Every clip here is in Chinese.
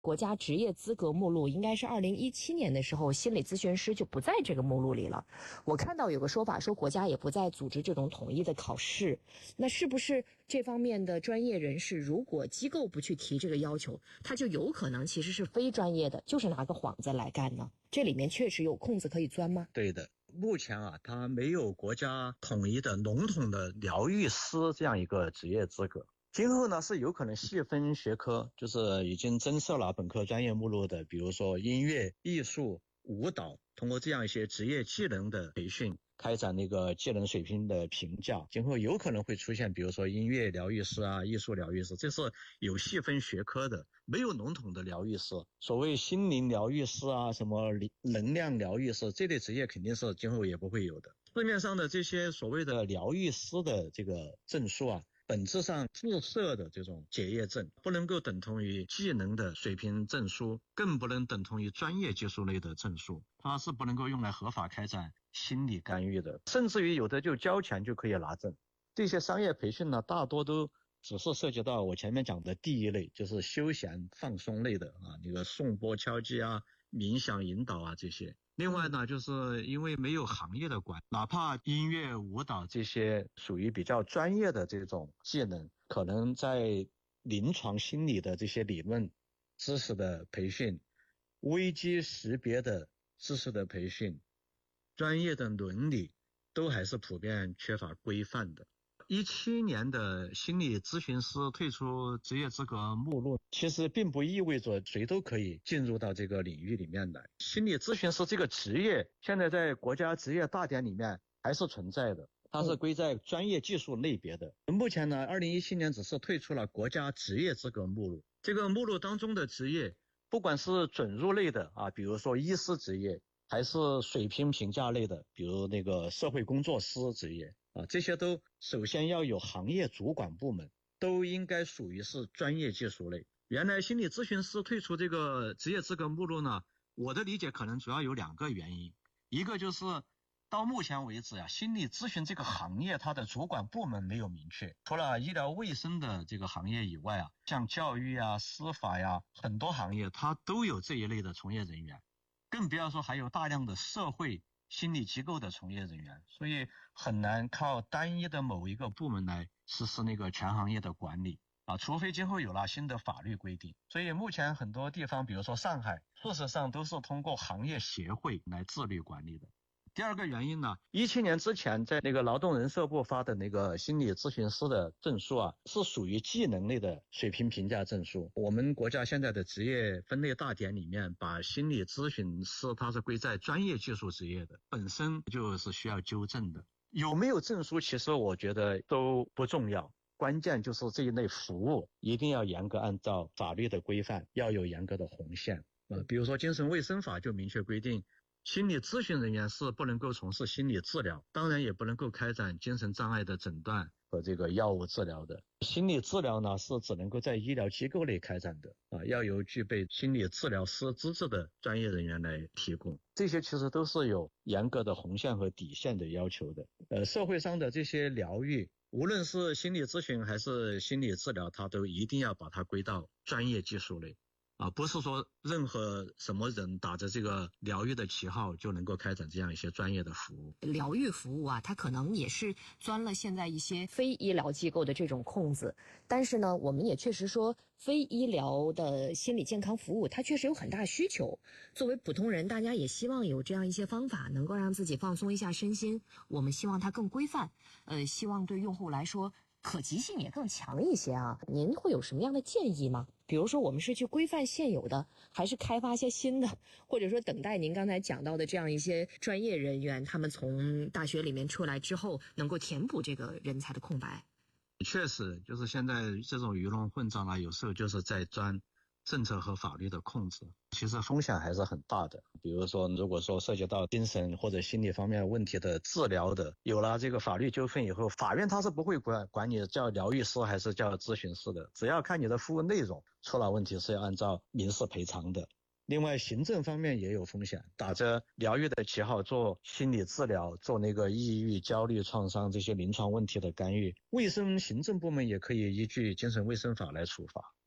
国家职业资格目录应该是2017年的时候，心理咨询师就不在这个目录里了。我看到有个说法说国家也不再组织这种统一的考试，那是不是这方面的专业人士，如果机构不去提这个要求，他就有可能其实是非专业的，就是拿个幌子来干呢？这里面确实有空子可以钻吗？ 对的，目前它没有国家统一的笼统的疗愈师这样一个职业资格。今后呢是有可能细分学科，就是已经增设了本科专业目录的，比如说音乐、艺术、舞蹈，通过这样一些职业技能的培训，开展那个技能水平的评价，今后有可能会出现比如说音乐疗愈师啊、艺术疗愈师，这是有细分学科的，没有笼统的疗愈师。所谓心灵疗愈师啊、什么能量疗愈师，这类职业肯定是今后也不会有的。市面上的这些所谓的疗愈师的这个证书本质上自设的这种结业证，不能够等同于技能的水平证书，更不能等同于专业技术类的证书，它是不能够用来合法开展心理干预的，甚至于有的就交钱就可以拿证。这些商业培训呢，大多都只是涉及到我前面讲的第一类，就是休闲放松类的那个颂钵敲击冥想引导这些。另外呢，就是因为没有行业的管，哪怕音乐、舞蹈这些属于比较专业的这种技能，可能在临床心理的这些理论知识的培训、危机识别的知识的培训、专业的伦理都还是普遍缺乏规范的。17年的心理咨询师退出职业资格目录，其实并不意味着谁都可以进入到这个领域里面来。心理咨询师这个职业现在在国家职业大典里面还是存在的，它是归在专业技术类别的。目前呢，2017年只是退出了国家职业资格目录。这个目录当中的职业，不管是准入类的比如说医师职业，还是水平评价类的，比如那个社会工作师职业这些都首先要有行业主管部门，都应该属于是专业技术类。原来心理咨询师退出这个职业资格目录呢，我的理解可能主要有2个原因。一个就是到目前为止心理咨询这个行业它的主管部门没有明确，除了医疗卫生的这个行业以外像教育司法很多行业它都有这一类的从业人员，更不要说还有大量的社会心理机构的从业人员，所以很难靠单一的某一个部门来实施那个全行业的管理除非今后有了新的法律规定。所以目前很多地方，比如说上海，事实上都是通过行业协会来自律管理的。第2个原因呢，17年之前在那个劳动人社部发的那个心理咨询师的证书是属于技能类的水平评价证书。我们国家现在的职业分类大典里面把心理咨询师它是归在专业技术职业的，本身就是需要纠正的。有没有证书其实我觉得都不重要，关键就是这一类服务一定要严格按照法律的规范，要有严格的红线比如说精神卫生法就明确规定，心理咨询人员是不能够从事心理治疗，当然也不能够开展精神障碍的诊断和这个药物治疗的。心理治疗呢是只能够在医疗机构内开展的要由具备心理治疗师资质的专业人员来提供。这些其实都是有严格的红线和底线的要求的。社会上的这些疗愈，无论是心理咨询还是心理治疗，它都一定要把它归到专业技术类不是说任何什么人打着这个疗愈的旗号就能够开展这样一些专业的服务。 疗愈服务它可能也是钻了现在一些非医疗机构的这种空子，但是呢，我们也确实说非医疗的心理健康服务它确实有很大需求。作为普通人，大家也希望有这样一些方法能够让自己放松一下身心，我们希望它更规范，希望对用户来说可及性也更强一些您会有什么样的建议吗？比如说我们是去规范现有的，还是开发一些新的，或者说等待您刚才讲到的这样一些专业人员，他们从大学里面出来之后能够填补这个人才的空白。 确实就是现在这种鱼龙混杂有时候就是在钻政策和法律的控制，其实风险还是很大的。比如说如果说涉及到精神或者心理方面问题的治疗的，有了这个法律纠纷以后，法院它是不会管你叫疗愈师还是叫咨询师的，只要看你的服务内容出了问题是要按照民事赔偿的。另外行政方面也有风险，打着疗愈的旗号做心理治疗，做那个抑郁、焦虑、创伤这些临床问题的干预，卫生行政部门也可以依据精神卫生法来处罚。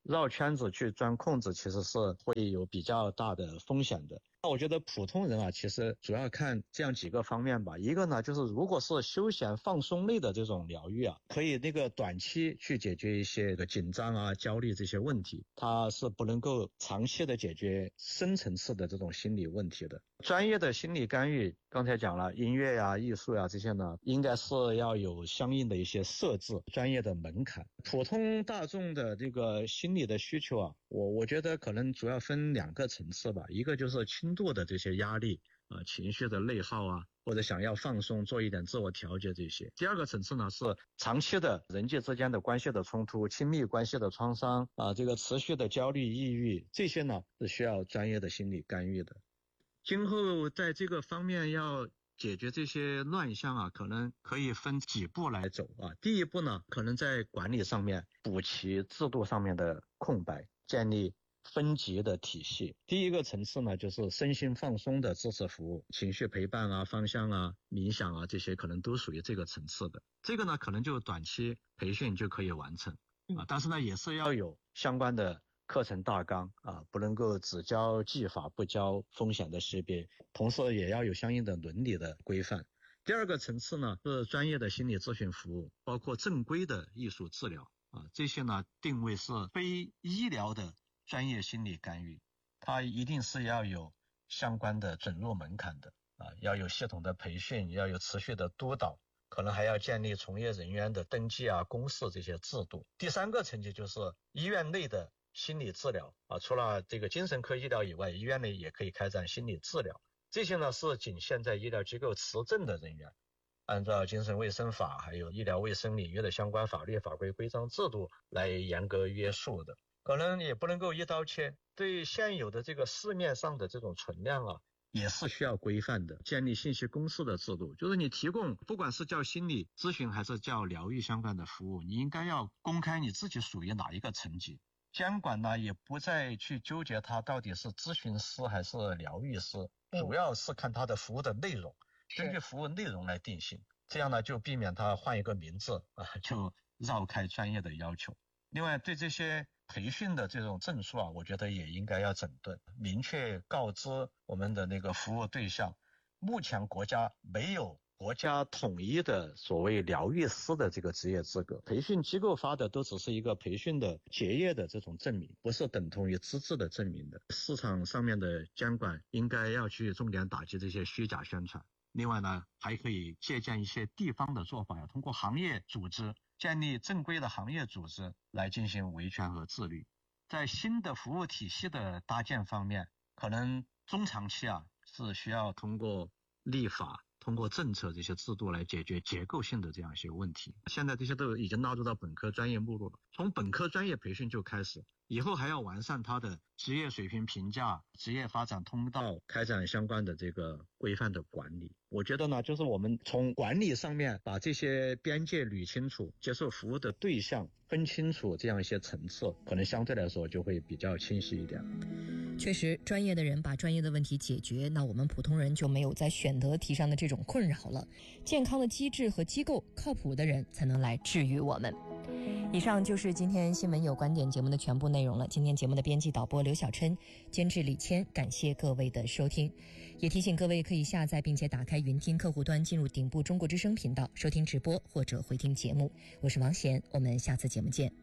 绕圈子去钻空子，其实是会有比较大的风险的。我觉得普通人啊，其实主要看这样几个方面吧。一个呢，就是如果是休闲放松类的这种疗愈啊，可以那个短期去解决一些紧张啊、焦虑这些问题，它是不能够长期的解决深层次的这种心理问题的。专业的心理干预，刚才讲了，音乐呀、艺术呀这些呢，应该是要有相应的一些设置、专业的门槛。普通大众的这个心理的需求啊，我觉得可能主要分2个层次吧，一个就是轻度的这些压力情绪的内耗啊，或者想要放松做一点自我调节这些。第2个层次呢是长期的人际之间的关系的冲突、亲密关系的创伤这个持续的焦虑、抑郁，这些呢是需要专业的心理干预的。今后在这个方面要解决这些乱象啊，可能可以分几步来走啊。第一步呢，可能在管理上面补齐制度上面的空白，建立分级的体系。第一个层次呢，就是身心放松的支持服务，情绪陪伴啊、方向啊、冥想啊，这些可能都属于这个层次的。这个呢，可能就短期培训就可以完成但是呢，也是要有相关的课程大纲不能够只教技法不教风险的识别，同时也要有相应的伦理的规范。第2个层次呢是专业的心理咨询服务，包括正规的艺术治疗这些呢定位是非医疗的专业心理干预，它一定是要有相关的准入门槛的要有系统的培训，要有持续的督导，可能还要建立从业人员的登记公示这些制度。第3个层级就是医院内的心理治疗除了这个精神科医疗以外，医院内也可以开展心理治疗。这些呢是仅限在医疗机构持证的人员，按照精神卫生法还有医疗卫生领域的相关法律法规规章制度来严格约束的。可能也不能够一刀切，对现有的这个市面上的这种存量也是需要规范的，建立信息公示的制度，就是你提供不管是叫心理咨询还是叫疗愈相关的服务，你应该要公开你自己属于哪一个层级。监管呢也不再去纠结它到底是咨询师还是疗愈师，主要是看它的服务的内容，根据服务内容来定性，这样呢就避免它换一个名字就绕开专业的要求。另外对这些培训的这种证书我觉得也应该要整顿，明确告知我们的那个服务对象。目前国家没有国家统一的所谓疗愈师的这个职业资格，培训机构发的都只是一个培训的结业的这种证明，不是等同于资质的证明的。市场上面的监管应该要去重点打击这些虚假宣传。另外呢，还可以借鉴一些地方的做法，通过行业组织建立正规的行业组织来进行维权和自律。在新的服务体系的搭建方面，可能中长期是需要通过立法、通过政策这些制度来解决结构性的这样一些问题。现在这些都已经纳入到本科专业目录了，从本科专业培训就开始，以后还要完善它的职业水平评价、职业发展通道，开展相关的这个规范的管理。我觉得呢，就是我们从管理上面把这些边界捋清楚，接受服务的对象分清楚，这样一些层次可能相对来说就会比较清晰一点。 确实，专业的人把专业的问题解决，那我们普通人就没有在选择题上的这种困扰了。健康的机制和机构，靠谱的人才能来治愈我们。以上就是今天新闻有观点节目的全部内容了。今天节目的编辑导播刘小琛，监制李谦，感谢各位的收听。也提醒各位可以下载并且打开云听客户端，进入顶部中国之声频道收听直播或者回听节目。我是王贤，我们下次节目见。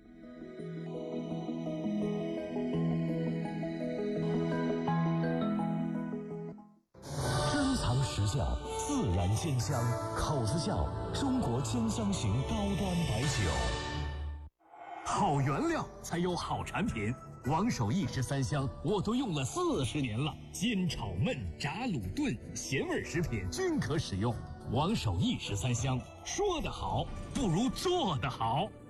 实教自然鲜香，口子窖中国兼香型高端白酒。好原料才有好产品，王守义13香我都用了40年了，煎炒焖炸卤炖咸味食品均可使用。王守义13香，说得好不如做得好。